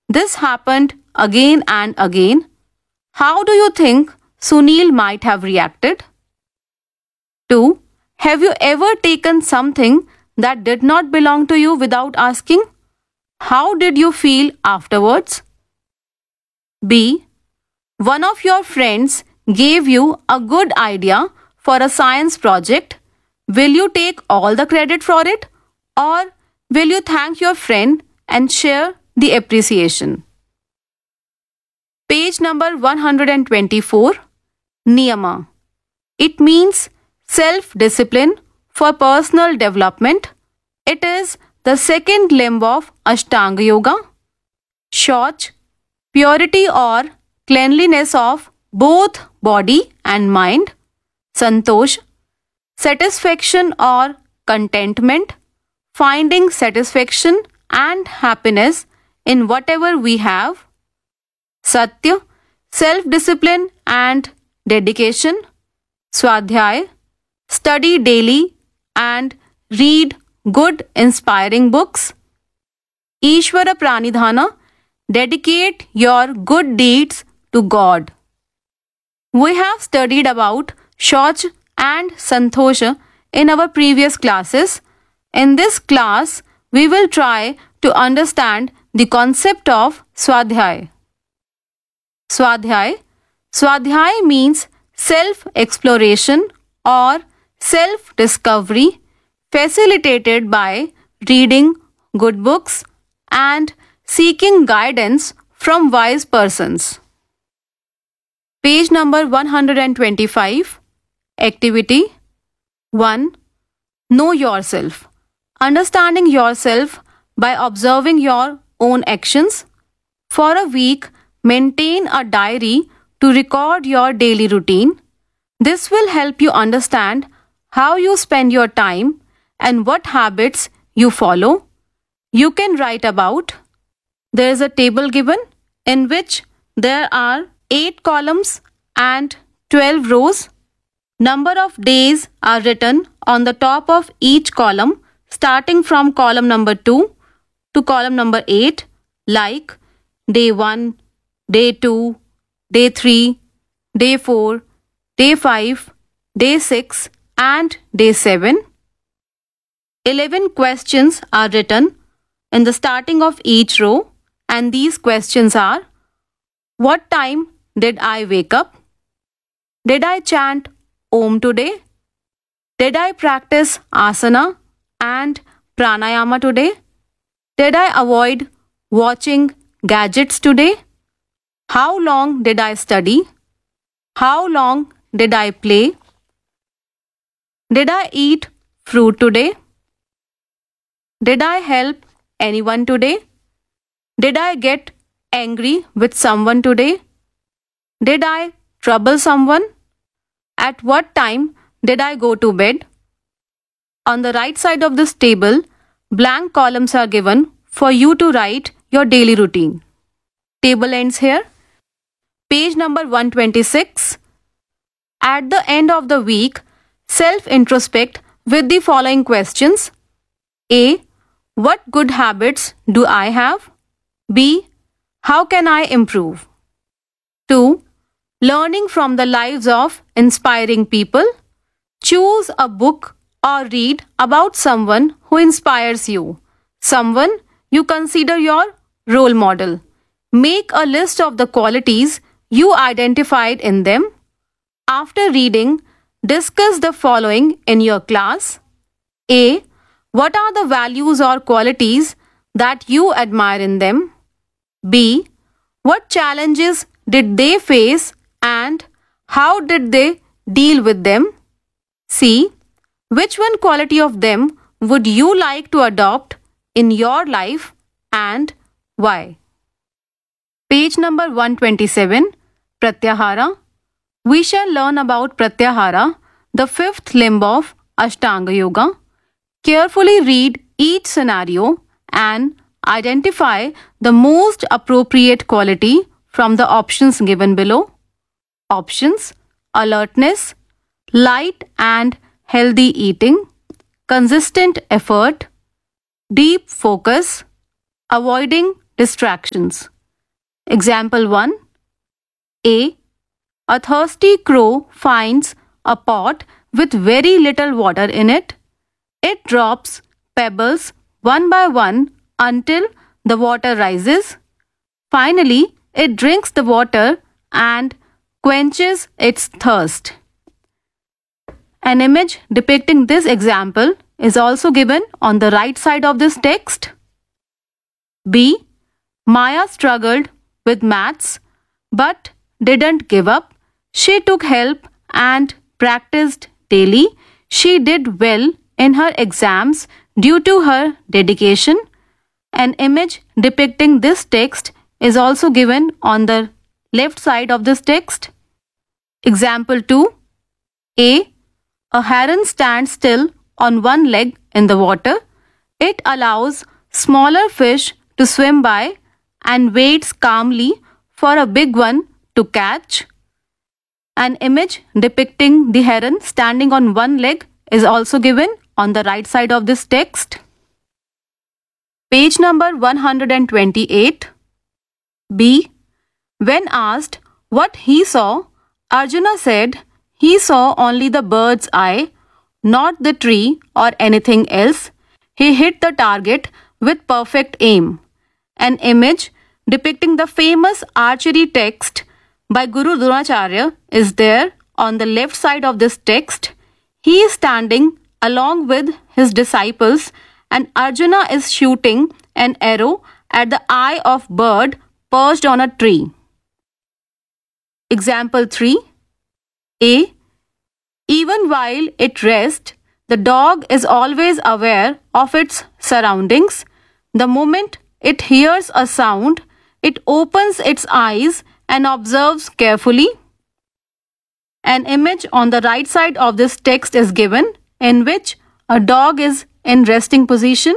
this happened again and again, how do you think Sunil might have reacted? 2. Have you ever taken something that did not belong to you without asking? How did you feel afterwards? B. One of your friends gave you a good idea for a science project. Will you take all the credit for it, or will you thank your friend and share the appreciation? Page number 124. Niyama. It means self-discipline for personal development. It is the second limb of Ashtanga Yoga. Shauch, purity or cleanliness of both body and mind. Santosh, satisfaction or contentment, finding satisfaction and happiness in whatever we have. Satya, self-discipline and dedication. Swadhyay, study daily and read good inspiring books. Ishvara Pranidhana, dedicate your good deeds to God. We have studied about Shauch and Santosha in our previous classes. In this class, we will try to understand the concept of Swadhyay. Swadhyay means self-exploration or self-discovery facilitated by reading good books and seeking guidance from wise persons. Page number 125. Activity 1. Know yourself. Understanding yourself by observing your own actions. For a week, maintain a diary to record your daily routine. This will help you understand how you spend your time and what habits you follow. You can write about. There is a table given in which there are 8 columns and 12 rows. Number of days are written on the top of each column, starting from column number 2 to column number 8, like day 1, day 2, day 3, day 4, day 5, day 6 and day 7. 11 questions are written in the starting of each row, and these questions are: what time did I wake up? Did I chant Om today? Did I practice asana and pranayama today? Did I avoid watching gadgets today? How long did I study? How long did I play? Did I eat fruit today? Did I help anyone today? Did I get angry with someone today? Did I trouble someone? At what time did I go to bed? On the right side of this table, blank columns are given for you to write your daily routine. Table ends here. Page number 126. At the end of the week, self-introspect with the following questions. A. What good habits do I have? B. How can I improve? 2. Learning from the lives of inspiring people. Choose a book or read about someone who inspires you, someone you consider your role model. Make a list of the qualities you identified in them. After reading, discuss the following in your class. A. What are the values or qualities that you admire in them? B. What challenges did they face and how did they deal with them? C. Which one quality of them would you like to adopt in your life and why? Page number 127. Pratyahara. We shall learn about Pratyahara, the fifth limb of Ashtanga Yoga. Carefully read each scenario and identify the most appropriate quality from the options given below. Options: alertness, light and healthy eating, consistent effort, deep focus, avoiding distractions. Example 1. A. A thirsty crow finds a pot with very little water in it. It drops pebbles one by one until the water rises. Finally, it drinks the water and quenches its thirst. An image depicting this example is also given on the right side of this text. B. Maya struggled with maths but didn't give up. She took help and practiced daily. She did well in her exams due to her dedication. An image depicting this text is also given on the left side of this text. Example 2. A. A heron stands still on one leg in the water. It allows smaller fish to swim by and waits calmly for a big one to catch. An image depicting the heron standing on one leg is also given on the right side of this text. Page number 128. B. When asked what he saw, Arjuna said he saw only the bird's eye, not the tree or anything else. He hit the target with perfect aim. An image depicting the famous archery text by Guru Dronacharya is there on the left side of this text. He is standing along with his disciples and Arjuna is shooting an arrow at the eye of bird perched on a tree. Example 3. A. Even while it rests, the dog is always aware of its surroundings. The moment it hears a sound, it opens its eyes and observes carefully. An image on the right side of this text is given in which a dog is in resting position.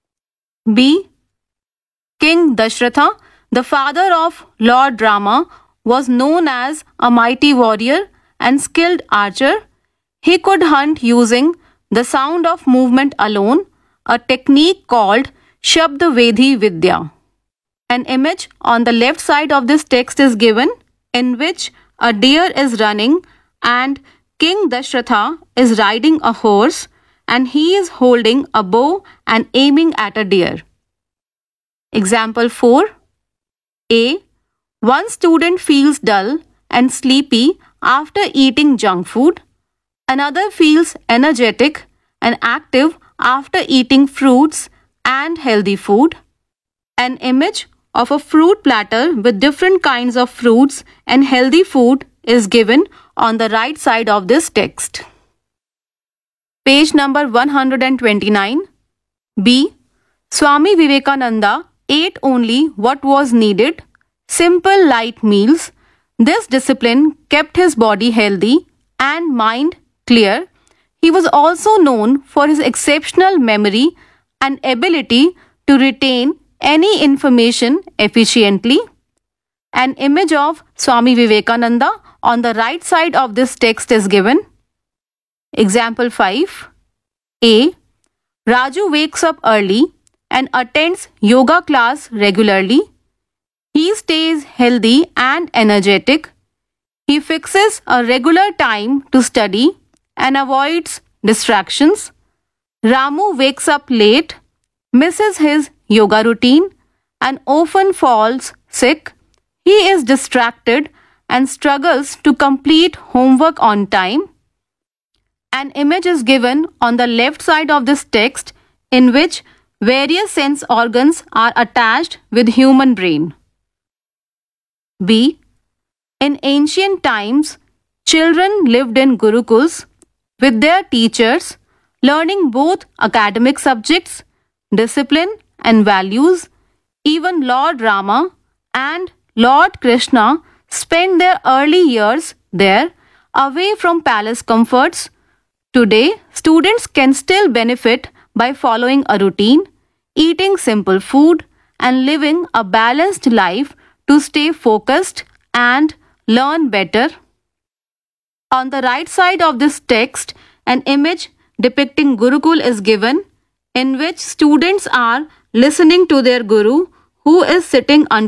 B. King Dashratha, the father of Lord Rama, was known as a mighty warrior and skilled archer. He could hunt using the sound of movement alone, a technique called Shabd Vedhi Vidya. An image on the left side of this text is given in which a deer is running and King Dashratha is riding a horse and he is holding a bow and aiming at a deer. Example 4. A. One student feels dull and sleepy after eating junk food. Another feels energetic and active after eating fruits and healthy food. An image of a fruit platter with different kinds of fruits and healthy food is given on the right side of this text. Page number 129. B. Swami Vivekananda ate only what was needed, simple light meals. This discipline kept his body healthy and mind clear. He was also known for his exceptional memory and ability to retain any information efficiently. An image of Swami Vivekananda on the right side of this text is given. Example 5. A. Raju wakes up early and attends yoga class regularly. He stays healthy and energetic. He fixes a regular time to study and avoids distractions. Ramu wakes up late, misses his yoga routine, and often falls sick. He is distracted and struggles to complete homework on time. An image is given on the left side of this text in which various sense organs are attached with human brain. B. In ancient times, children lived in gurukuls with their teachers, learning both academic subjects, discipline and values. Even Lord Rama and Lord Krishna spent their early years there, away from palace comforts. Today, students can still benefit by following a routine, eating simple food, and living a balanced life to stay focused and learn better. On the right side of this text, an image depicting Gurukul is given, in which students are listening to their guru who is sitting under